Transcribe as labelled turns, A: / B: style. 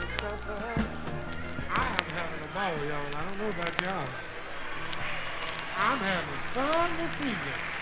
A: I am having a ball, y'all. I don't know about y'all. I'm having fun this evening.